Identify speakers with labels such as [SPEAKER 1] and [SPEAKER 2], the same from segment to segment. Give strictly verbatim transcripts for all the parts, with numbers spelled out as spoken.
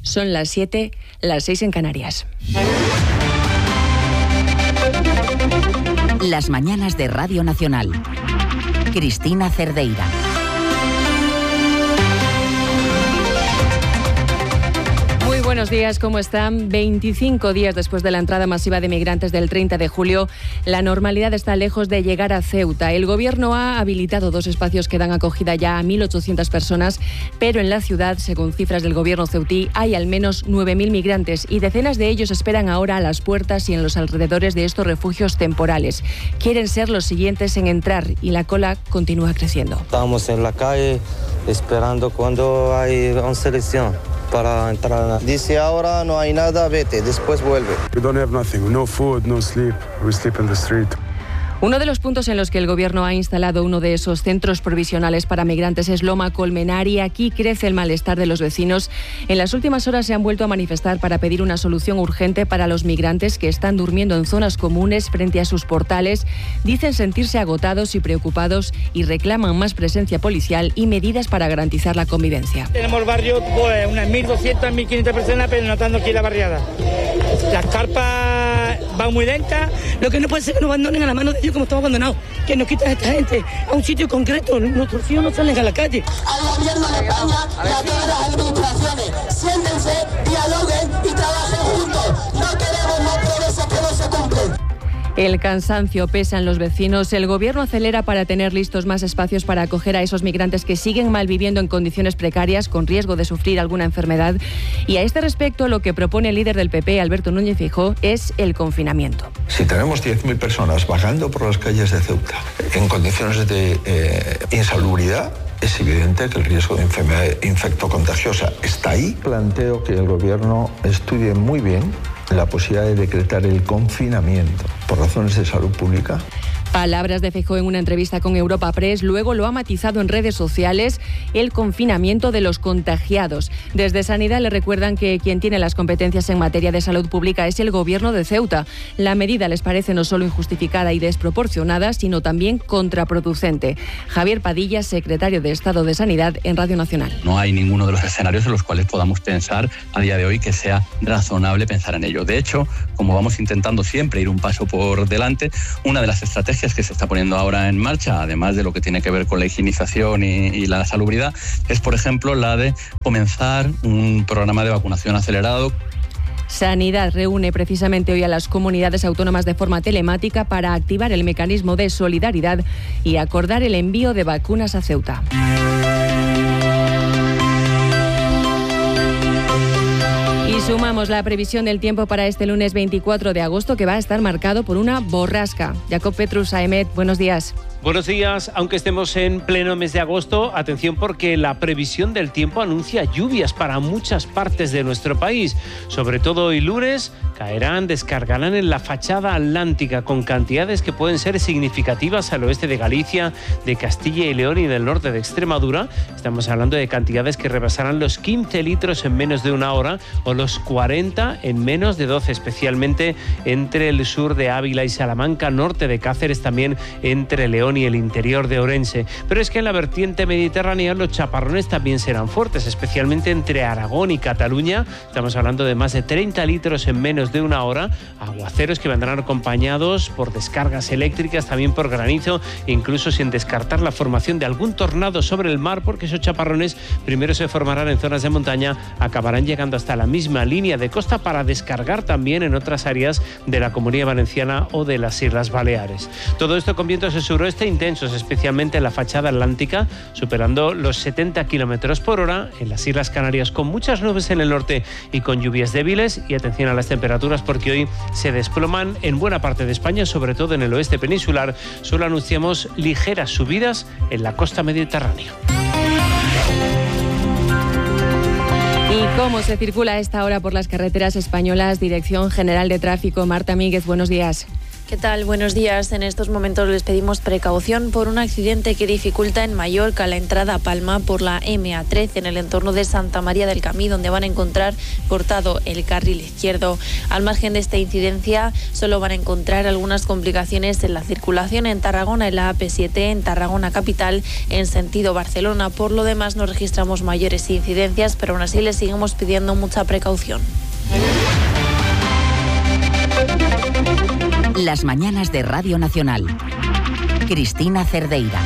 [SPEAKER 1] Son las siete, las seis en Canarias.
[SPEAKER 2] Las mañanas de Radio Nacional. Cristina Cerdeira.
[SPEAKER 1] Muy buenos días, ¿cómo están? veinticinco días después de la entrada masiva de migrantes del treinta de julio, la normalidad está lejos de llegar a Ceuta. El Gobierno ha habilitado dos espacios que dan acogida ya a mil ochocientas personas, pero en la ciudad, según cifras del Gobierno ceutí, hay al menos nueve mil migrantes y decenas de ellos esperan ahora a las puertas y en los alrededores de estos refugios temporales. Quieren ser los siguientes en entrar y la cola continúa creciendo.
[SPEAKER 3] Estamos en la calle esperando cuando hay una selección para entrar. Dice ahora no hay nada, vete, después vuelve.
[SPEAKER 4] We don't have nothing, no food, no sleep. We sleep in the street.
[SPEAKER 1] Uno de los puntos en los que el Gobierno ha instalado uno de esos centros provisionales para migrantes es Loma Colmenar. Aquí crece el malestar de los vecinos. En las últimas horas se han vuelto a manifestar para pedir una solución urgente para los migrantes que están durmiendo en zonas comunes frente a sus portales. Dicen sentirse agotados y preocupados y reclaman más presencia policial y medidas para garantizar la convivencia.
[SPEAKER 5] Tenemos barrio, pues, unas mil doscientas, mil quinientas personas, pero notando aquí la barriada. Las carpas van muy lentas. Lo que no puede ser que nos abandonen a la mano de Dios como estamos abandonados, que nos quitan a esta gente a un sitio concreto. Nuestros hijos no salen a la calle.
[SPEAKER 6] Al Gobierno de España y a todas las administraciones, siéntense, dialoguen y trabajen juntos. No queremos más promesas que no se cumplen.
[SPEAKER 1] El cansancio pesa en los vecinos. El Gobierno acelera para tener listos más espacios para acoger a esos migrantes que siguen malviviendo en condiciones precarias con riesgo de sufrir alguna enfermedad. Y a este respecto, lo que propone el líder del P P, Alberto Núñez Feijóo, es el confinamiento.
[SPEAKER 7] Si tenemos diez mil personas vagando por las calles de Ceuta en condiciones de eh, insalubridad, es evidente que el riesgo de enfermedad infectocontagiosa está ahí. Planteo que el Gobierno estudie muy bien la posibilidad de decretar el confinamiento por razones de salud pública.
[SPEAKER 1] Palabras de Feijóo en una entrevista con Europa Press. Luego lo ha matizado en redes sociales: el confinamiento de los contagiados. Desde Sanidad le recuerdan que quien tiene las competencias en materia de salud pública es el Gobierno de Ceuta. La medida les parece no solo injustificada y desproporcionada, sino también contraproducente. Javier Padilla, secretario de Estado de Sanidad en Radio Nacional.
[SPEAKER 8] No hay ninguno de los escenarios en los cuales podamos pensar a día de hoy que sea razonable pensar en ello. De hecho, como vamos intentando siempre ir un paso por delante, una de las estrategias que se está poniendo ahora en marcha, además de lo que tiene que ver con la higienización y, y la salubridad, es, por ejemplo, la de comenzar un programa de vacunación acelerado.
[SPEAKER 1] Sanidad reúne precisamente hoy a las comunidades autónomas de forma telemática para activar el mecanismo de solidaridad y acordar el envío de vacunas a Ceuta. Y sumamos la previsión del tiempo para este lunes veinticuatro de agosto, que va a estar marcado por una borrasca. Jacob Petrus, A E M E T, buenos días.
[SPEAKER 9] Buenos días, aunque estemos en pleno mes de agosto, atención porque la previsión del tiempo anuncia lluvias para muchas partes de nuestro país. Sobre todo hoy lunes caerán, descargarán en la fachada atlántica con cantidades que pueden ser significativas al oeste de Galicia, de Castilla y León y del norte de Extremadura. Estamos hablando de cantidades que rebasarán los quince litros en menos de una hora o los cuarenta en menos de doce, especialmente entre el sur de Ávila y Salamanca, norte de Cáceres, también entre León y el interior de Orense. Pero es que en la vertiente mediterránea los chaparrones también serán fuertes, especialmente entre Aragón y Cataluña. Estamos hablando de más de treinta litros en menos de una hora, aguaceros que vendrán acompañados por descargas eléctricas, también por granizo, incluso sin descartar la formación de algún tornado sobre el mar, porque esos chaparrones primero se formarán en zonas de montaña, acabarán llegando hasta la misma línea de costa para descargar también en otras áreas de la Comunidad Valenciana o de las Islas Baleares. Todo esto con vientos de suroeste intensos, especialmente en la fachada atlántica, superando los setenta kilómetros por hora, en las Islas Canarias con muchas nubes en el norte y con lluvias débiles. Y atención a las temperaturas, porque hoy se desploman en buena parte de España, sobre todo en el oeste peninsular. Solo anunciamos ligeras subidas en la costa mediterránea.
[SPEAKER 1] ¿Y cómo se circula a esta hora por las carreteras españolas? Dirección General de Tráfico, Marta Míguez, buenos días.
[SPEAKER 10] ¿Qué tal? Buenos días. En estos momentos les pedimos precaución por un accidente que dificulta en Mallorca la entrada a Palma por la eme a trece en el entorno de Santa María del Camí, donde van a encontrar cortado el carril izquierdo. Al margen de esta incidencia, solo van a encontrar algunas complicaciones en la circulación en Tarragona, en la A P siete, en Tarragona capital, en sentido Barcelona. Por lo demás, no registramos mayores incidencias, pero aún así les seguimos pidiendo mucha precaución.
[SPEAKER 2] Las mañanas de Radio Nacional. Cristina Cerdeira.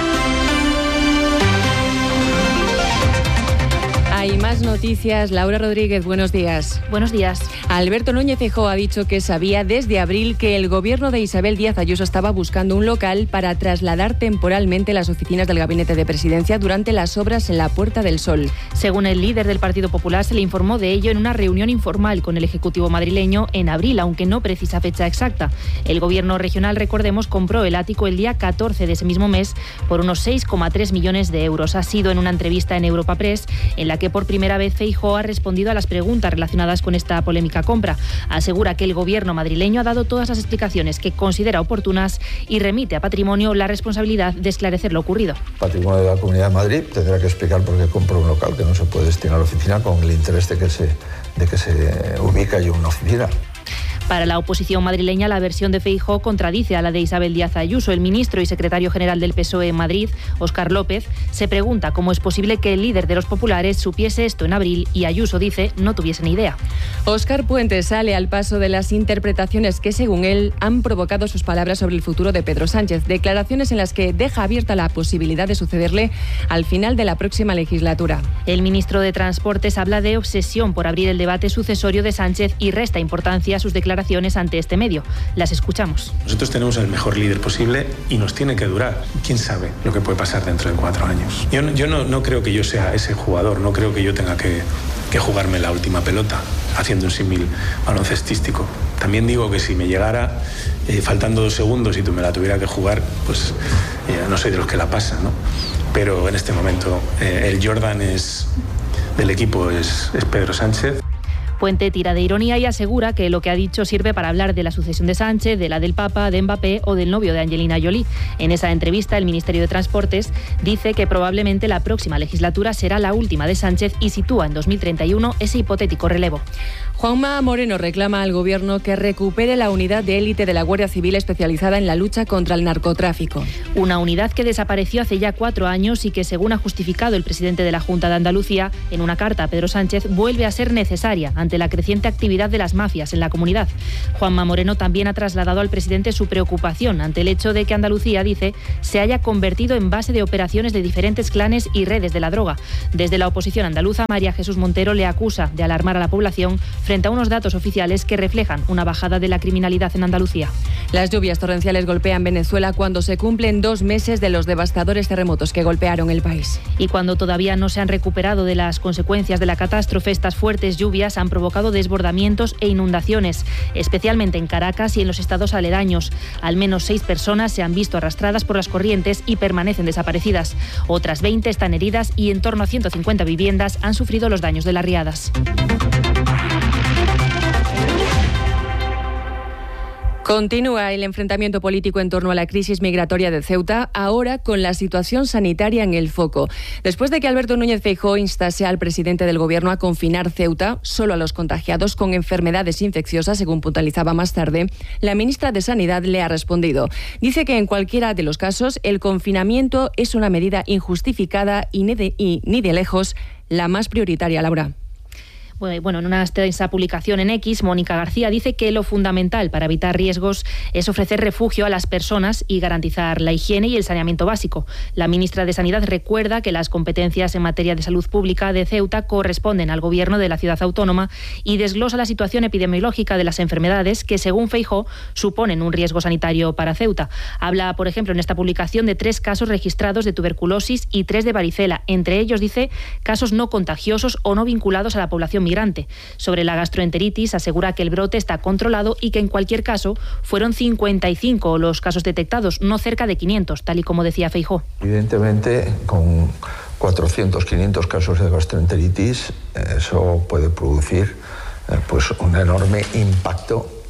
[SPEAKER 1] Hay más noticias. Laura Rodríguez, buenos días.
[SPEAKER 11] Buenos días.
[SPEAKER 1] Alberto Núñez Feijóo ha dicho que sabía desde abril que el gobierno de Isabel Díaz Ayuso estaba buscando un local para trasladar temporalmente las oficinas del Gabinete de Presidencia durante las obras en la Puerta del Sol.
[SPEAKER 11] Según el líder del Partido Popular, se le informó de ello en una reunión informal con el Ejecutivo madrileño en abril, aunque no precisa fecha exacta. El gobierno regional, recordemos, compró el ático el día catorce de ese mismo mes por unos seis coma tres millones de euros. Ha sido en una entrevista en Europa Press en la que por primera vez Feijóo ha respondido a las preguntas relacionadas con esta polémica compra. Asegura que el gobierno madrileño ha dado todas las explicaciones que considera oportunas y remite a Patrimonio la responsabilidad de esclarecer lo ocurrido.
[SPEAKER 7] Patrimonio de la Comunidad de Madrid tendrá que explicar por qué compró un local que no se puede destinar a la oficina con el interés de que se, de que se ubique allí una oficina.
[SPEAKER 11] Para la oposición madrileña, la versión de Feijóo contradice a la de Isabel Díaz Ayuso. El ministro y secretario general del P S O E en Madrid, Óscar López, se pregunta cómo es posible que el líder de los populares supiese esto en abril y Ayuso dice no tuviese ni idea.
[SPEAKER 1] Óscar Puente sale al paso de las interpretaciones que, según él, han provocado sus palabras sobre el futuro de Pedro Sánchez. Declaraciones en las que deja abierta la posibilidad de sucederle al final de la próxima legislatura.
[SPEAKER 11] El ministro de Transportes habla de obsesión por abrir el debate sucesorio de Sánchez y resta importancia a sus declaraciones ante este medio. Las escuchamos.
[SPEAKER 12] Nosotros tenemos el mejor líder posible y nos tiene que durar. ¿Quién sabe lo que puede pasar dentro de cuatro años? Yo, yo no, no creo que yo sea ese jugador, no creo que yo tenga que, que jugarme la última pelota haciendo un símil baloncestístico. También digo que si me llegara eh, faltando dos segundos y tú me la tuviera que jugar, pues eh, no soy de los que la pasan, ¿no? Pero en este momento eh, el Jordan es, del equipo es, es Pedro Sánchez.
[SPEAKER 11] Puente tira de ironía y asegura que lo que ha dicho sirve para hablar de la sucesión de Sánchez, de la del Papa, de Mbappé o del novio de Angelina Jolie. En esa entrevista, el Ministerio de Transportes dice que probablemente la próxima legislatura será la última de Sánchez y sitúa en dos mil treinta y uno ese hipotético relevo.
[SPEAKER 1] Juanma Moreno reclama al Gobierno que recupere la unidad de élite de la Guardia Civil especializada en la lucha contra el narcotráfico.
[SPEAKER 11] Una unidad que desapareció hace ya cuatro años y que, según ha justificado el presidente de la Junta de Andalucía, en una carta a Pedro Sánchez, vuelve a ser necesaria ante la creciente actividad de las mafias en la comunidad. Juanma Moreno también ha trasladado al presidente su preocupación ante el hecho de que Andalucía, dice, se haya convertido en base de operaciones de diferentes clanes y redes de la droga. Desde la oposición andaluza, María Jesús Montero le acusa de alarmar a la población frente a unos datos oficiales que reflejan una bajada de la criminalidad en Andalucía.
[SPEAKER 1] Las lluvias torrenciales golpean Venezuela cuando se cumplen dos meses de los devastadores terremotos que golpearon el país.
[SPEAKER 11] Y cuando todavía no se han recuperado de las consecuencias de la catástrofe, estas fuertes lluvias han provocado desbordamientos e inundaciones, especialmente en Caracas y en los estados aledaños. Al menos seis personas se han visto arrastradas por las corrientes y permanecen desaparecidas. Otras veinte están heridas y en torno a ciento cincuenta viviendas han sufrido los daños de las riadas.
[SPEAKER 1] Continúa el enfrentamiento político en torno a la crisis migratoria de Ceuta, ahora con la situación sanitaria en el foco. Después de que Alberto Núñez Feijóo instase al presidente del Gobierno a confinar Ceuta solo a los contagiados con enfermedades infecciosas, según puntualizaba más tarde, la ministra de Sanidad le ha respondido. Dice que en cualquiera de los casos el confinamiento es una medida injustificada y ni de, y, ni de lejos la más prioritaria, Laura.
[SPEAKER 11] Bueno, en una extensa publicación en X, Mónica García dice que lo fundamental para evitar riesgos es ofrecer refugio a las personas y garantizar la higiene y el saneamiento básico. La ministra de Sanidad recuerda que las competencias en materia de salud pública de Ceuta corresponden al gobierno de la ciudad autónoma y desglosa la situación epidemiológica de las enfermedades que, según Feijóo, suponen un riesgo sanitario para Ceuta. Habla, por ejemplo, en esta publicación de tres casos registrados de tuberculosis y tres de varicela. Entre ellos, dice, casos no contagiosos o no vinculados a la población migrante. Sobre la gastroenteritis, asegura que el brote está controlado y que en cualquier caso fueron cincuenta y cinco los casos detectados, no cerca de quinientos, tal y como decía Feijóo.
[SPEAKER 7] Evidentemente, con cuatrocientos, quinientos casos de gastroenteritis, eso puede producir eh, pues un enorme impacto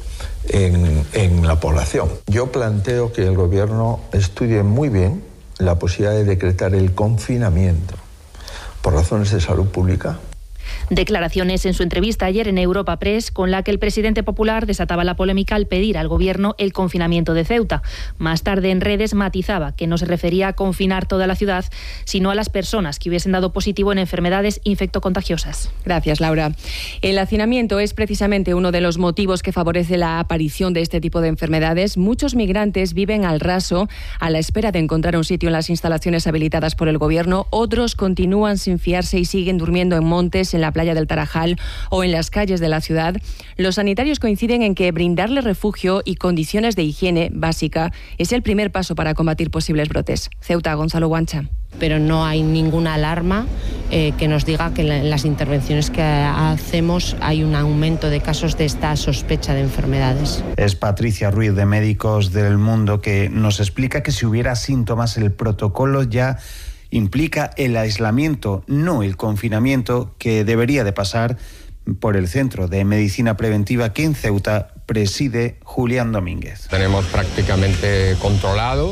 [SPEAKER 7] en, en la población. Yo planteo que el gobierno estudie muy bien la posibilidad de decretar el confinamiento por razones de salud pública.
[SPEAKER 11] Declaraciones en su entrevista ayer en Europa Press, con la que el presidente popular desataba la polémica al pedir al gobierno el confinamiento de Ceuta. Más tarde en redes matizaba que no se refería a confinar toda la ciudad, sino a las personas que hubiesen dado positivo en enfermedades infectocontagiosas.
[SPEAKER 1] Gracias, Laura. El hacinamiento es precisamente uno de los motivos que favorece la aparición de este tipo de enfermedades. Muchos migrantes viven al raso a la espera de encontrar un sitio en las instalaciones habilitadas por el gobierno. Otros continúan sin fiarse y siguen durmiendo en montes, en la playa del Tarajal o en las calles de la ciudad. Los sanitarios coinciden en que brindarle refugio y condiciones de higiene básica es el primer paso para combatir posibles brotes. Ceuta, Gonzalo Guancha.
[SPEAKER 13] Pero no hay ninguna alarma eh, que nos diga que en las intervenciones que hacemos hay un aumento de casos de esta sospecha de enfermedades.
[SPEAKER 14] Es Patricia Ruiz, de Médicos del Mundo, que nos explica que si hubiera síntomas, el protocolo ya implica el aislamiento, no el confinamiento, que debería de pasar por el Centro de Medicina Preventiva que en Ceuta preside Julián Domínguez.
[SPEAKER 15] Tenemos prácticamente controlado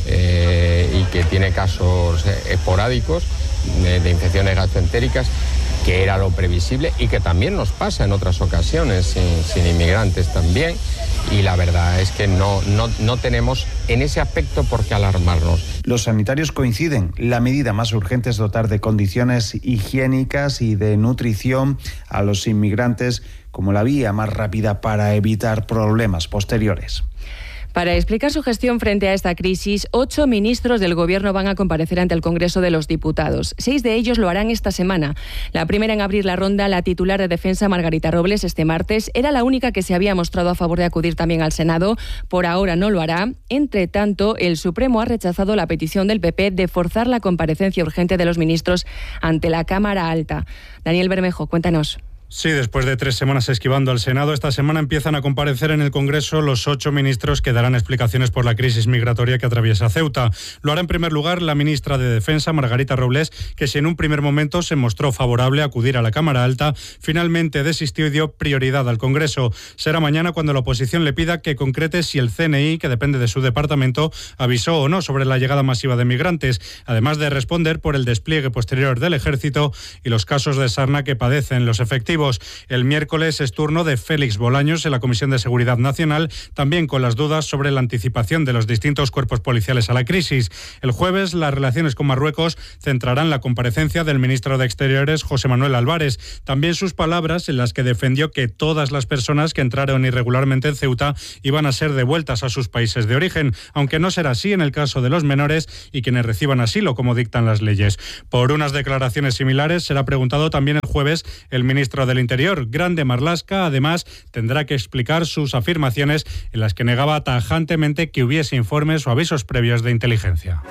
[SPEAKER 15] eh, y que tiene casos esporádicos de, de infecciones gastroentéricas, que era lo previsible y que también nos pasa en otras ocasiones sin, sin inmigrantes también. Y la verdad es que no, no, no tenemos en ese aspecto por qué alarmarnos.
[SPEAKER 14] Los sanitarios coinciden. La medida más urgente es dotar de condiciones higiénicas y de nutrición a los inmigrantes como la vía más rápida para evitar problemas posteriores.
[SPEAKER 1] Para explicar su gestión frente a esta crisis, ocho ministros del Gobierno van a comparecer ante el Congreso de los Diputados. Seis de ellos lo harán esta semana. La primera en abrir la ronda, la titular de Defensa, Margarita Robles, este martes, era la única que se había mostrado a favor de acudir también al Senado. Por ahora no lo hará. Entre tanto, el Supremo ha rechazado la petición del P P de forzar la comparecencia urgente de los ministros ante la Cámara Alta. Daniel Bermejo, cuéntanos.
[SPEAKER 16] Sí, después de tres semanas esquivando al Senado, esta semana empiezan a comparecer en el Congreso los ocho ministros que darán explicaciones por la crisis migratoria que atraviesa Ceuta. Lo hará en primer lugar la ministra de Defensa, Margarita Robles, que si en un primer momento se mostró favorable a acudir a la Cámara Alta, finalmente desistió y dio prioridad al Congreso. Será mañana cuando la oposición le pida que concrete si el C N I, que depende de su departamento, avisó o no sobre la llegada masiva de migrantes, además de responder por el despliegue posterior del Ejército y los casos de sarna que padecen los efectivos. El miércoles es turno de Félix Bolaños en la Comisión de Seguridad Nacional, también con las dudas sobre la anticipación de los distintos cuerpos policiales a la crisis. El jueves, las relaciones con Marruecos centrarán la comparecencia del ministro de Exteriores, José Manuel Álvarez. También sus palabras en las que defendió que todas las personas que entraron irregularmente en Ceuta iban a ser devueltas a sus países de origen, aunque no será así en el caso de los menores y quienes reciban asilo, como dictan las leyes. Por unas declaraciones similares será preguntado también el jueves el ministro de del Interior, Grande Marlaska. Además, tendrá que explicar sus afirmaciones en las que negaba tajantemente que hubiese informes o avisos previos de inteligencia.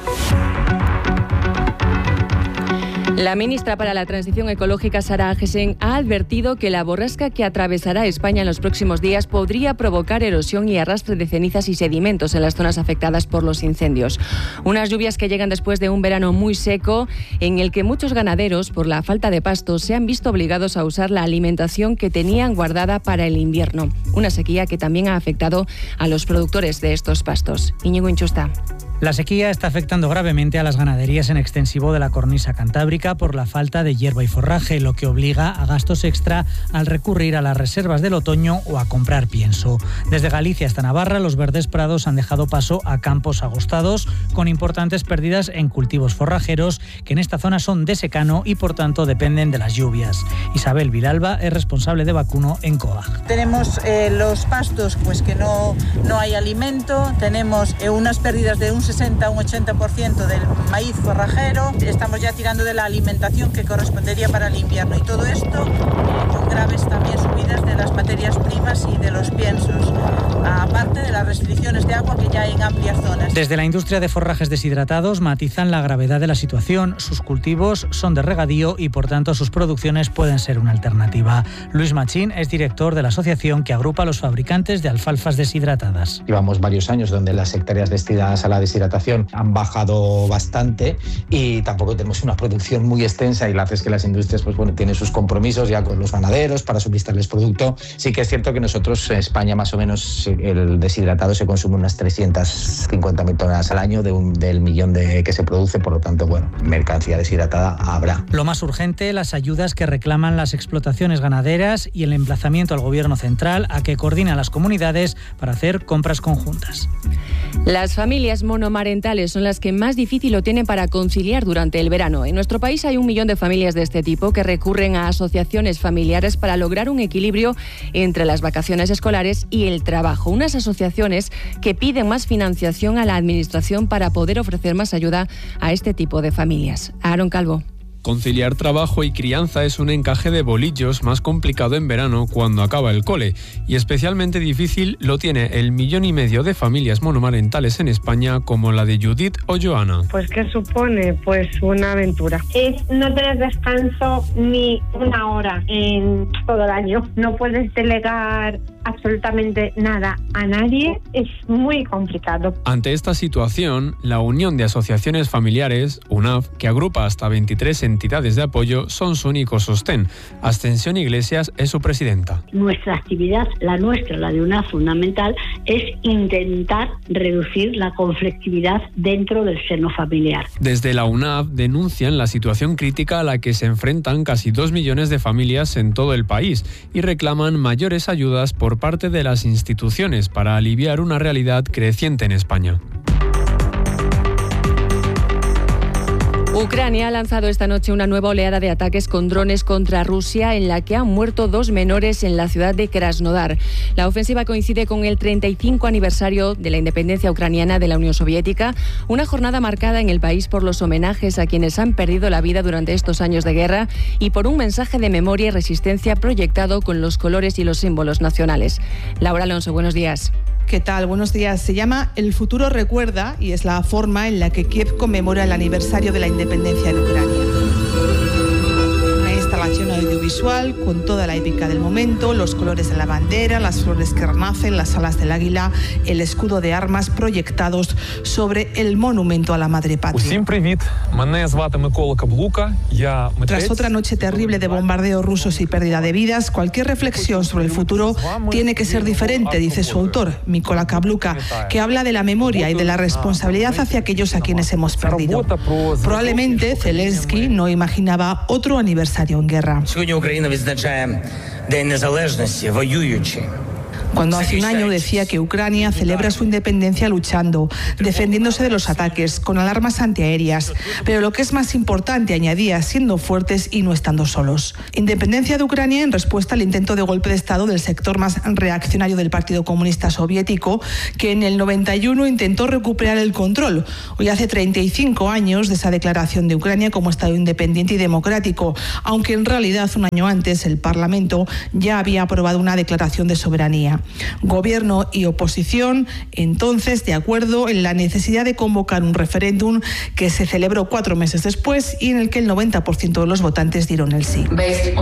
[SPEAKER 1] La ministra para la Transición Ecológica, Sara Agesen, ha advertido que la borrasca que atravesará España en los próximos días podría provocar erosión y arrastre de cenizas y sedimentos en las zonas afectadas por los incendios. Unas lluvias que llegan después de un verano muy seco, en el que muchos ganaderos, por la falta de pastos, se han visto obligados a usar la alimentación que tenían guardada para el invierno. Una sequía que también ha afectado a los productores de estos pastos. Íñigo Inchusta.
[SPEAKER 17] La sequía está afectando gravemente a las ganaderías en extensivo de la cornisa cantábrica por la falta de hierba y forraje, lo que obliga a gastos extra al recurrir a las reservas del otoño o a comprar pienso. Desde Galicia hasta Navarra, los verdes prados han dejado paso a campos agostados, con importantes pérdidas en cultivos forrajeros, que en esta zona son de secano y por tanto dependen de las lluvias. Isabel Vilalba es responsable de vacuno en COAG.
[SPEAKER 18] Tenemos eh, los pastos, pues que no, no hay alimento, tenemos eh, unas pérdidas de un sesenta a un ochenta por ciento del maíz forrajero. Estamos ya tirando de la alimentación que correspondería para el invierno y todo esto con graves también subidas de las materias primas y de los piensos, aparte de las restricciones de agua que ya hay en amplias zonas.
[SPEAKER 17] Desde la industria de forrajes deshidratados matizan la gravedad de la situación. Sus cultivos son de regadío y por tanto sus producciones pueden ser una alternativa. Luis Machín es director de la asociación que agrupa a los fabricantes de alfalfas deshidratadas.
[SPEAKER 19] Llevamos varios años donde las hectáreas destinadas a la deshidratación han bajado bastante y tampoco tenemos una producción muy extensa, y la hace es que las industrias pues bueno tienen sus compromisos ya con los ganaderos para suministrarles productos producto. Sí que es cierto que nosotros, en España, más o menos, el deshidratado se consume unas trescientas cincuenta mil toneladas al año de un, del millón de que se produce, por lo tanto, bueno, mercancía deshidratada habrá.
[SPEAKER 17] Lo más urgente, las ayudas que reclaman las explotaciones ganaderas y el emplazamiento al Gobierno central a que coordine a las comunidades para hacer compras conjuntas.
[SPEAKER 1] Las familias monomarentales son las que más difícil lo tienen para conciliar durante el verano. En nuestro país hay un millón de familias de este tipo que recurren a asociaciones familiares para lograr un equilibrio entre las vacaciones escolares y el trabajo. Unas asociaciones que piden más financiación a la Administración para poder ofrecer más ayuda a este tipo de familias. Aaron Calvo.
[SPEAKER 20] Conciliar trabajo y crianza es un encaje de bolillos más complicado en verano cuando acaba el cole, y especialmente difícil lo tiene el millón y medio de familias monomarentales en España como la de Judith o Joana.
[SPEAKER 21] Pues ¿qué supone? Pues una aventura.
[SPEAKER 22] Es no tener descanso ni una hora en todo el año. No puedes delegar absolutamente nada a nadie, es muy complicado.
[SPEAKER 20] Ante esta situación, la Unión de Asociaciones Familiares, U N A F, que agrupa hasta veintitrés entidades de apoyo, son su único sostén. Ascensión Iglesias es su presidenta.
[SPEAKER 23] Nuestra actividad, la nuestra, la de U N A F fundamental, es intentar reducir la conflictividad dentro del seno familiar.
[SPEAKER 20] Desde la U N A F denuncian la situación crítica a la que se enfrentan casi dos millones de familias en todo el país y reclaman mayores ayudas por parte de las instituciones para aliviar una realidad creciente en España.
[SPEAKER 1] Ucrania ha lanzado esta noche una nueva oleada de ataques con drones contra Rusia, en la que han muerto dos menores en la ciudad de Krasnodar. La ofensiva coincide con el treinta y cinco aniversario de la independencia ucraniana de la Unión Soviética, una jornada marcada en el país por los homenajes a quienes han perdido la vida durante estos años de guerra y por un mensaje de memoria y resistencia proyectado con los colores y los símbolos nacionales. Laura Alonso, buenos días.
[SPEAKER 24] ¿Qué tal? Buenos días. Se llama El futuro recuerda y es la forma en la que Kiev conmemora el aniversario de la independencia de Ucrania. Una instalación audiovisual con toda la épica del momento, los colores de la bandera, las flores que renacen, las alas del águila, el escudo de armas proyectados sobre el monumento a la madre patria. Tras otra noche terrible de bombardeos rusos y pérdida de vidas, cualquier reflexión sobre el futuro tiene que ser diferente, dice su autor, Mykola Kabluka, que habla de la memoria y de la responsabilidad hacia aquellos a quienes hemos perdido. Probablemente Zelensky no imaginaba otro aniversario en guerra. Cuando hace un año decía que Ucrania celebra su independencia luchando, defendiéndose de los ataques, con alarmas antiaéreas, pero lo que es más importante, añadía, siendo fuertes y no estando solos. Independencia de Ucrania en respuesta al intento de golpe de Estado del sector más reaccionario del Partido Comunista Soviético, que en el noventa y uno intentó recuperar el control. Hoy hace treinta y cinco años de esa declaración de Ucrania como Estado independiente y democrático, aunque en realidad un año antes el Parlamento ya había aprobado una declaración de soberanía. Gobierno y oposición, entonces, de acuerdo en la necesidad de convocar un referéndum que se celebró cuatro meses después y en el que el noventa por ciento de los votantes dieron el sí.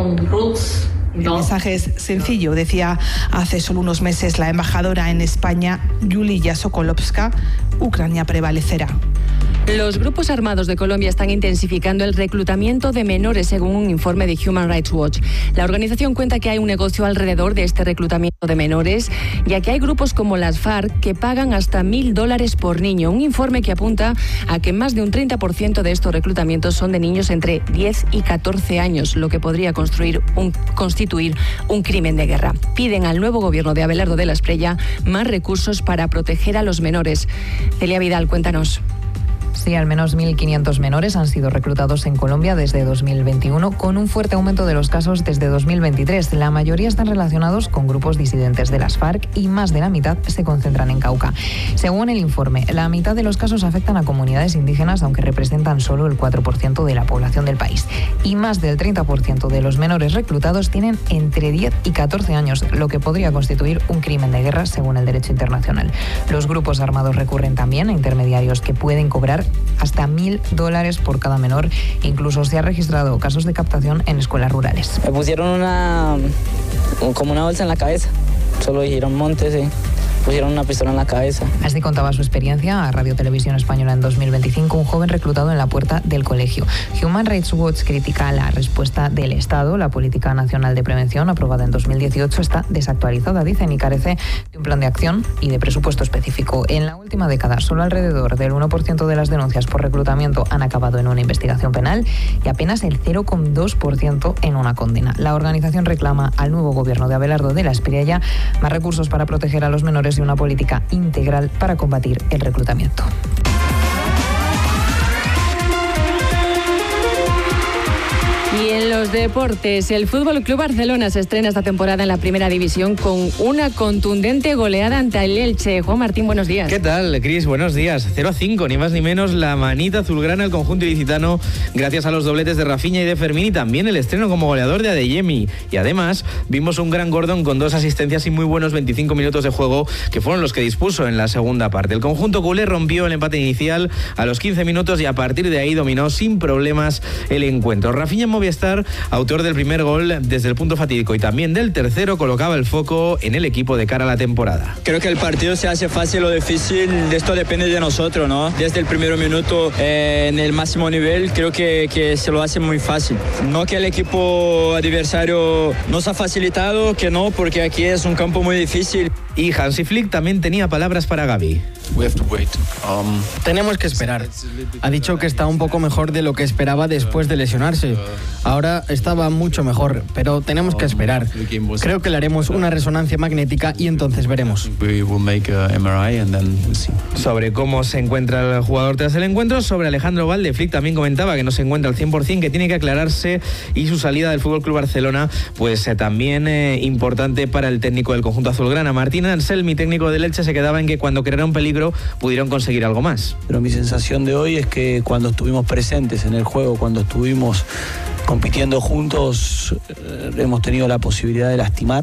[SPEAKER 24] El mensaje es sencillo, decía hace solo unos meses la embajadora en España, Yulia Sokolovska: Ucrania prevalecerá.
[SPEAKER 1] Los grupos armados de Colombia están intensificando el reclutamiento de menores, según un informe de Human Rights Watch. La organización cuenta que hay un negocio alrededor de este reclutamiento de menores, ya que hay grupos como las FARC que pagan hasta mil dólares por niño. Un informe que apunta a que más de un treinta por ciento de estos reclutamientos son de niños entre diez y catorce años, lo que podría construir un, constituir un crimen de guerra. Piden al nuevo gobierno de Abelardo de la Espriella más recursos para proteger a los menores. Celia Vidal, cuéntanos.
[SPEAKER 25] Sí, al menos mil quinientos menores han sido reclutados en Colombia desde dos mil veintiuno, con un fuerte aumento de los casos desde dos mil veintitrés. La mayoría están relacionados con grupos disidentes de las FARC y más de la mitad se concentran en Cauca. Según el informe, la mitad de los casos afectan a comunidades indígenas, aunque representan solo el cuatro por ciento de la población del país. Y más del treinta por ciento de los menores reclutados tienen entre diez y catorce años, lo que podría constituir un crimen de guerra según el derecho internacional. Los grupos armados recurren también a intermediarios que pueden cobrar hasta mil dólares por cada menor. Incluso se han registrado casos de captación en escuelas rurales.
[SPEAKER 26] Me pusieron una como una bolsa en la cabeza. Solo dijeron montes, sí.
[SPEAKER 3] pusieron una pistola en la cabeza.
[SPEAKER 25] Así contaba su experiencia a Radio Televisión Española en dos mil veinticinco, un joven reclutado en la puerta del colegio. Human Rights Watch critica la respuesta del Estado. La Política Nacional de Prevención, aprobada en dos mil dieciocho, está desactualizada, dicen, y carece de un plan de acción y de presupuesto específico. En la última década, solo alrededor del uno por ciento de las denuncias por reclutamiento han acabado en una investigación penal y apenas el cero coma dos por ciento en una condena. La organización reclama al nuevo gobierno de Abelardo de la Espriella más recursos para proteger a los menores y una política integral para combatir el reclutamiento.
[SPEAKER 1] Y en los deportes, el Fútbol Club Barcelona se estrena esta temporada en la Primera División con una contundente goleada ante el Elche. Juan Martín, buenos días.
[SPEAKER 4] ¿Qué tal, Cris? Buenos días. cero a cinco, ni más ni menos, la manita azulgrana al conjunto ilicitano, gracias a los dobletes de Rafinha y de Fermín, y también el estreno como goleador de Adeyemi. Y además, vimos un gran Gordon con dos asistencias y muy buenos veinticinco minutos de juego, que fueron los que dispuso en la segunda parte. El conjunto culé rompió el empate inicial a los quince minutos y a partir de ahí dominó sin problemas el encuentro. Rafinha Movistar, autor del primer gol desde el punto fatídico y también del tercero, colocaba el foco en el equipo de cara a la temporada.
[SPEAKER 5] Creo que el partido se hace fácil o difícil, esto depende de nosotros, ¿no? Desde el primer minuto eh, en el máximo nivel, creo que, que se lo hace muy fácil. No que el equipo adversario nos ha facilitado, que no, porque aquí es un campo muy difícil.
[SPEAKER 4] Y Hansi Flick también tenía palabras para Gavi.
[SPEAKER 6] Um, Tenemos que esperar. Ha dicho que está un poco mejor de lo que esperaba después de lesionarse. Ahora estaba mucho mejor, pero tenemos que esperar. Creo que le haremos una resonancia magnética y entonces veremos.
[SPEAKER 4] Sobre cómo se encuentra el jugador tras el encuentro, sobre Alejandro Valde, Flick también comentaba que no se encuentra al cien por ciento, que tiene que aclararse, y su salida del F C Barcelona, pues eh, también eh, importante para el técnico del conjunto azulgrana. Martín Anselmi, técnico del Elche, se quedaba en que cuando crearon peligro pudieron conseguir algo más.
[SPEAKER 8] Pero mi sensación de hoy es que cuando estuvimos presentes en el juego, cuando estuvimos compitiendo juntos, eh, hemos tenido la posibilidad de lastimar.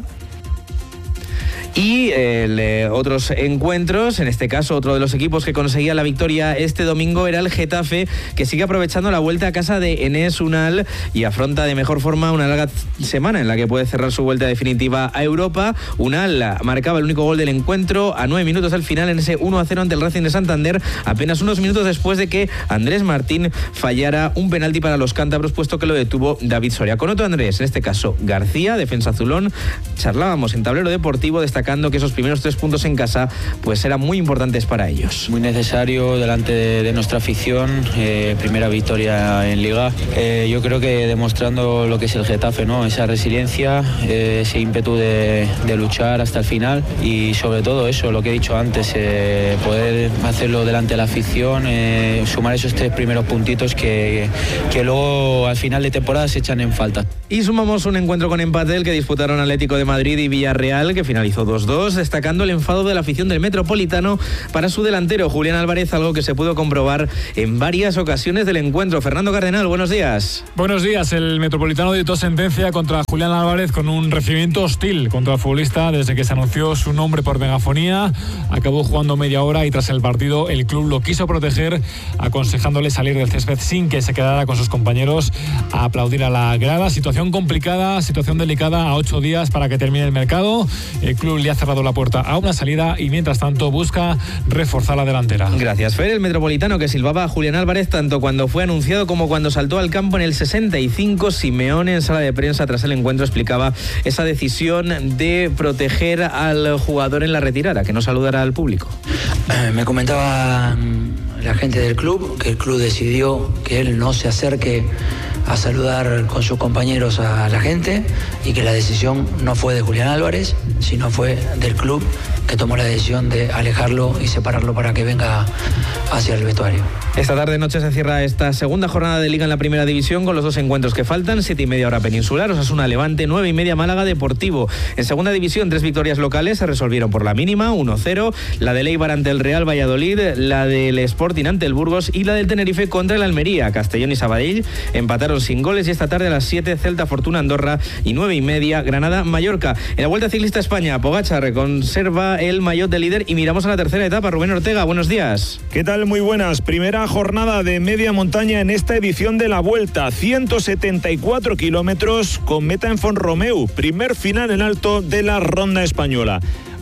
[SPEAKER 4] Y eh, otros encuentros, en este caso otro de los equipos que conseguía la victoria este domingo era el Getafe, que sigue aprovechando la vuelta a casa de Enes Unal y afronta de mejor forma una larga semana en la que puede cerrar su vuelta definitiva a Europa. Unal marcaba el único gol del encuentro a nueve minutos del final en ese uno a cero ante el Racing de Santander, apenas unos minutos después de que Andrés Martín fallara un penalti para los cántabros, puesto que lo detuvo David Soria. Con otro Andrés, en este caso García, defensa azulón, charlábamos en Tablero Deportivo destacando que esos primeros tres puntos en casa pues eran muy importantes para ellos.
[SPEAKER 8] Muy necesario delante de, de nuestra afición, eh, primera victoria en Liga. Eh, yo creo que demostrando lo que es el Getafe, ¿no? Esa resiliencia, eh, ese ímpetu de, de luchar hasta el final y sobre todo eso, lo que he dicho antes, eh, poder hacerlo delante de la afición, eh, sumar esos tres primeros puntitos que, que luego al final de temporada se echan en falta.
[SPEAKER 4] Y sumamos un encuentro con empate, el que disputaron Atlético de Madrid y Villarreal, que finalizó dos dos, destacando el enfado de la afición del Metropolitano para su delantero Julián Álvarez, algo que se pudo comprobar en varias ocasiones del encuentro. Fernando Cardenal, buenos días.
[SPEAKER 26] Buenos días. El Metropolitano dictó sentencia contra Julián Álvarez con un recibimiento hostil contra el futbolista desde que se anunció su nombre por megafonía. Acabó jugando media hora y tras el partido el club lo quiso proteger, aconsejándole salir del césped sin que se quedara con sus compañeros a aplaudir a la grada. Situación complicada, situación delicada a ocho días para que termine el mercado. El club le ha cerrado la puerta a una salida y mientras tanto busca reforzar la delantera.
[SPEAKER 4] Gracias, Fer. El Metropolitano que silbaba a Julián Álvarez tanto cuando fue anunciado como cuando saltó al campo en el sesenta y cinco. Simeone en sala de prensa tras el encuentro explicaba esa decisión de proteger al jugador en la retirada, que no saludara al público.
[SPEAKER 27] Eh, me comentaba la gente del club que el club decidió que él no se acerque a saludar con sus compañeros a la gente y que la decisión no fue de Julián Álvarez, sino fue del club, que tomó la decisión de alejarlo y separarlo para que venga hacia el vestuario.
[SPEAKER 4] Esta tarde noche se cierra esta segunda jornada de Liga en la Primera División con los dos encuentros que faltan. Siete y media hora Peninsular, Osasuna Levante, nueve y media Málaga Deportivo. En Segunda División, tres victorias locales se resolvieron por la mínima, uno cero. La del Eibar ante el Real Valladolid, la del Sporting ante el Burgos y la del Tenerife contra el Almería. Castellón y Sabadell empataron sin goles y esta tarde a las siete Celta Fortuna Andorra y nueve y media Granada Mallorca. En la Vuelta Ciclista España, Pogačar conserva el maillot de líder y miramos a la tercera etapa. Rubén Ortega, buenos días.
[SPEAKER 28] ¿Qué tal? Muy buenas. Primera jornada de media montaña en esta edición de la Vuelta. ciento setenta y cuatro kilómetros con meta en Font-Romeu. Primer final en alto de la ronda española.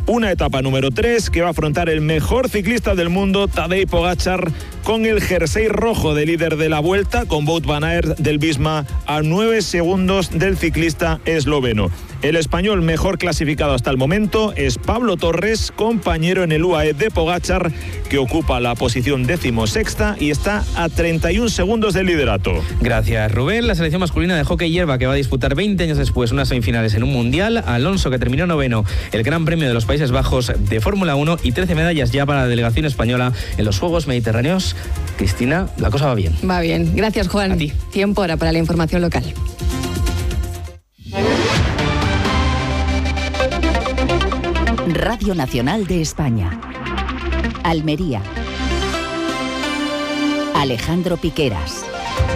[SPEAKER 28] Una etapa número tres que va a afrontar el mejor ciclista del mundo, Tadej Pogačar, con el jersey rojo de líder de la Vuelta, con Wout van Aert del Visma a nueve segundos del ciclista esloveno. El español mejor clasificado hasta el momento es Pablo Torres, compañero en el U A E de Pogačar, que ocupa la posición decimosexta y está a treinta y un segundos del liderato.
[SPEAKER 4] Gracias, Rubén. La selección masculina de hockey hierba, que va a disputar veinte años después unas semifinales en un mundial. Alonso, que terminó noveno el Gran Premio de los Países Bajos de Fórmula uno, y trece medallas ya para la delegación española en los Juegos Mediterráneos. Cristina, la cosa va bien.
[SPEAKER 1] Va bien. Gracias, Juan.
[SPEAKER 4] A ti.
[SPEAKER 1] Tiempo ahora para la información local.
[SPEAKER 2] Radio Nacional de España. Almería. Alejandro Piqueras.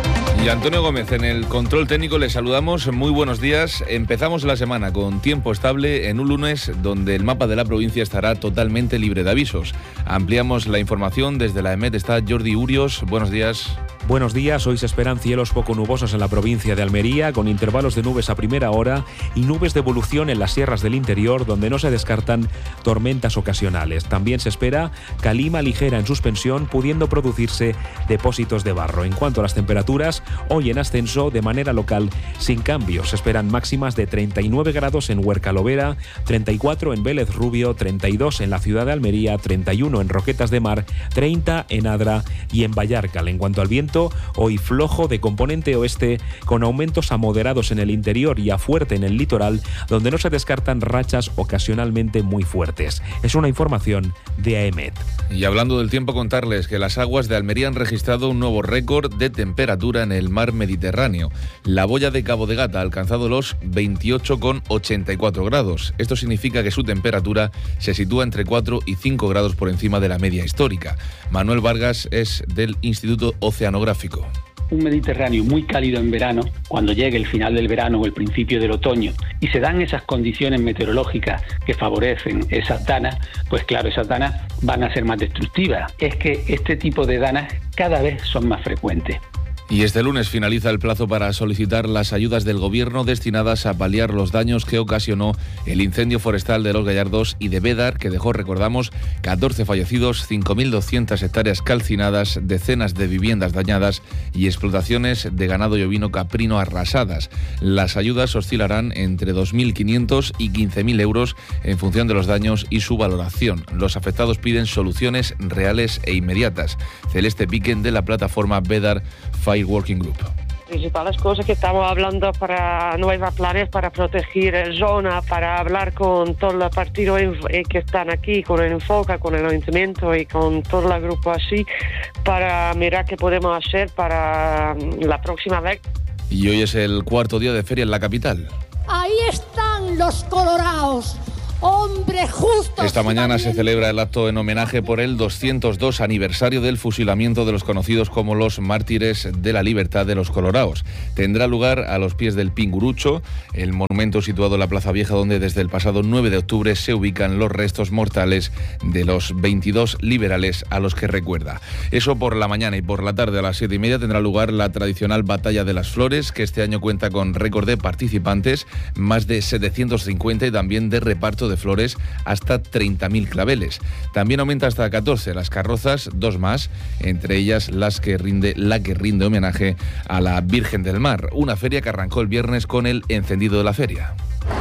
[SPEAKER 3] Y Antonio Gómez en el control técnico. Les saludamos, muy buenos días. Empezamos la semana con tiempo estable en un lunes donde el mapa de la provincia estará totalmente libre de avisos. Ampliamos la información. Desde la EMET está Jordi Urios. Buenos días.
[SPEAKER 7] Buenos días, hoy se esperan cielos poco nubosos en la provincia de Almería, con intervalos de nubes a primera hora y nubes de evolución en las sierras del interior, donde no se descartan tormentas ocasionales. También se espera calima ligera en suspensión, pudiendo producirse depósitos de barro. En cuanto a las temperaturas, hoy en ascenso de manera local sin cambios. Se esperan máximas de treinta y nueve grados en Huerca Lovera, treinta y cuatro en Vélez Rubio, treinta y dos en la ciudad de Almería, treinta y uno en Roquetas de Mar, treinta en Adra y en Vallarcal. En cuanto al viento, hoy flojo de componente oeste, con aumentos a moderados en el interior y a fuerte en el litoral, donde no se descartan rachas ocasionalmente muy fuertes. Es una información de AEMET.
[SPEAKER 3] Y hablando del tiempo, contarles que las aguas de Almería han registrado un nuevo récord de temperatura en el mar Mediterráneo. La boya de Cabo de Gata ha alcanzado los veintiocho coma ochenta y cuatro grados. Esto significa que su temperatura se sitúa entre cuatro y cinco grados por encima de la media histórica. Manuel Vargas es del Instituto Oceanográfico.
[SPEAKER 9] Un Mediterráneo muy cálido en verano, cuando llegue el final del verano o el principio del otoño y se dan esas condiciones meteorológicas que favorecen esas danas, pues claro, esas danas van a ser más destructivas. Es que este tipo de danas cada vez son más frecuentes.
[SPEAKER 3] Y este lunes finaliza el plazo para solicitar las ayudas del Gobierno destinadas a paliar los daños que ocasionó el incendio forestal de Los Gallardos y de Bédar, que dejó, recordamos, catorce fallecidos, cinco mil doscientas hectáreas calcinadas, decenas de viviendas dañadas y explotaciones de ganado y ovino caprino arrasadas. Las ayudas oscilarán entre dos mil quinientos y quince mil euros en función de los daños y su valoración. Los afectados piden soluciones reales e inmediatas. Celeste Piquen, de la plataforma Bédar Fire Working Group.
[SPEAKER 21] Principales cosas que estamos hablando para nuevos planes para proteger la zona, para hablar con todos los partidos que están aquí, con el Enfoca, con el Ayuntamiento y con todo el grupo así, para mirar qué podemos hacer para la próxima vez.
[SPEAKER 3] Y hoy es el cuarto día de feria en la capital.
[SPEAKER 10] Ahí están los colorados. ¡Hombre justo!
[SPEAKER 3] Esta mañana se celebra el acto en homenaje por el doscientos dos aniversario del fusilamiento de los conocidos como los mártires de la libertad de los colorados. Tendrá lugar a los pies del Pingurucho, el monumento situado en la Plaza Vieja, donde desde el pasado nueve de octubre se ubican los restos mortales de los veintidós liberales a los que recuerda. Eso por la mañana, y por la tarde a las siete y media tendrá lugar la tradicional Batalla de las Flores, que este año cuenta con récord de participantes, más de setecientos cincuenta, y también de reparto de flores hasta treinta mil claveles. También aumenta hasta catorce las carrozas, dos más, entre ellas las que rinde, la que rinde homenaje a la Virgen del Mar, una feria que arrancó el viernes con el encendido de la feria.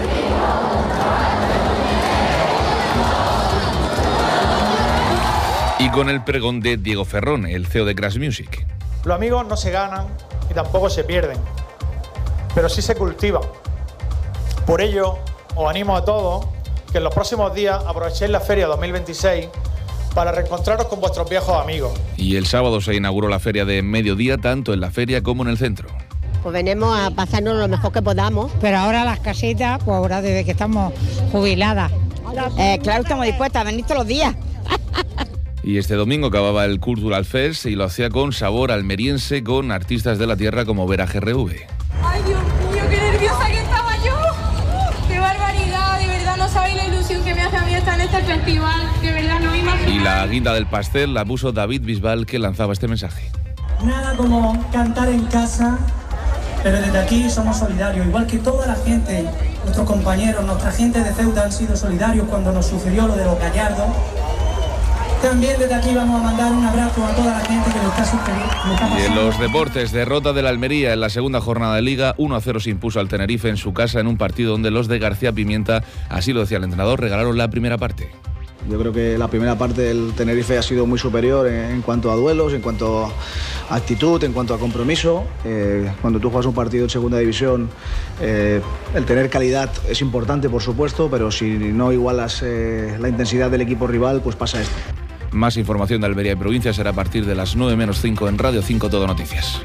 [SPEAKER 3] Y con el pregón de Diego Ferrón, el C E O de Crash Music.
[SPEAKER 11] Los amigos no se ganan y tampoco se pierden, pero sí se cultivan. Por ello, os animo a todos que en los próximos días aprovechéis la Feria dos mil veintiséis para reencontraros con vuestros viejos amigos.
[SPEAKER 3] Y el sábado se inauguró la feria de mediodía, tanto en la feria como en el centro.
[SPEAKER 12] Pues venimos a pasarnos lo mejor que podamos.
[SPEAKER 13] Pero ahora las casitas, pues ahora desde que estamos jubiladas.
[SPEAKER 12] Eh, claro, estamos dispuestas a venir todos los días.
[SPEAKER 3] Y este domingo acababa el Cultural Fest y lo hacía con sabor almeriense, con artistas de la tierra como Vera G R V.
[SPEAKER 29] ¡Ay, Dios mío, qué nerviosa que estaba yo! ¡Qué barbaridad! De verdad no sabéis la ilusión que me hace a mí estar en este festival. De verdad no me imagino.
[SPEAKER 3] Y la guinda del pastel la puso David Bisbal, que lanzaba este mensaje.
[SPEAKER 30] Nada como cantar en casa, pero desde aquí somos solidarios, igual que toda la gente
[SPEAKER 14] nuestros compañeros, nuestra gente de Ceuta han sido solidarios cuando nos sucedió lo de los Gallardos. También desde aquí vamos a mandar un abrazo a toda la gente que lo está sufriendo.
[SPEAKER 3] Y en los deportes, derrota del Almería en la segunda jornada de Liga, uno a cero se impuso al Tenerife en su casa en un partido donde los de García Pimienta, así lo decía el entrenador, regalaron la primera parte.
[SPEAKER 15] Yo creo que la primera parte del Tenerife ha sido muy superior en, en cuanto a duelos, en cuanto a actitud, en cuanto a compromiso. Eh, cuando tú juegas un partido en segunda división, eh, el tener calidad es importante, por supuesto, pero si no igualas eh, la intensidad del equipo rival, pues pasa esto.
[SPEAKER 3] Más información de Almería y provincia será a partir de las nueve menos cinco en Radio cinco Todo Noticias.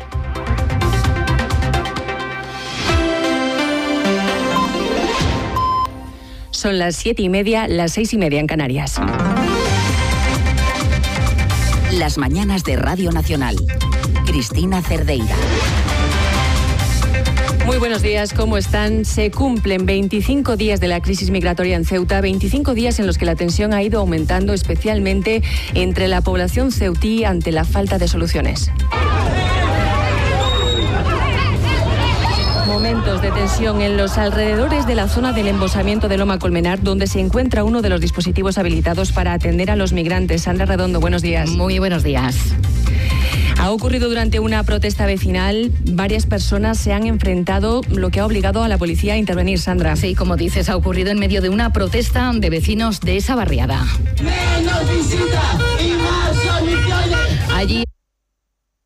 [SPEAKER 1] Son las siete y media, las seis y media en Canarias.
[SPEAKER 2] Las mañanas de Radio Nacional. Cristina Cerdeira.
[SPEAKER 1] Muy buenos días, ¿cómo están? Se cumplen veinticinco días de la crisis migratoria en Ceuta, veinticinco días en los que la tensión ha ido aumentando, especialmente entre la población ceutí ante la falta de soluciones. Momentos de tensión en los alrededores de la zona del embosamiento de Loma Colmenar, donde se encuentra uno de los dispositivos habilitados para atender a los migrantes. Sandra Redondo, buenos días.
[SPEAKER 16] Muy buenos días.
[SPEAKER 1] Ha ocurrido durante una protesta vecinal. Varias personas se han enfrentado, lo que ha obligado a la policía a intervenir, Sandra.
[SPEAKER 16] Sí, como dices, ha ocurrido en medio de una protesta de vecinos de esa barriada.
[SPEAKER 17] Menos visitas y más soluciones.
[SPEAKER 16] Allí